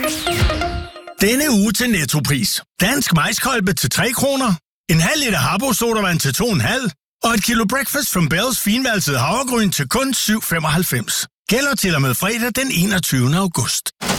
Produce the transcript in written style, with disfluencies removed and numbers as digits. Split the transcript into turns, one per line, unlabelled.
Denne uge til Nettopris. Dansk majskolbe til 3 kroner. En halv liter Habbo sodavand til 2,5. Og et kilo Breakfast from Bells finvalset havregryn til kun 7,95. Gælder til og med fredag den 21. august.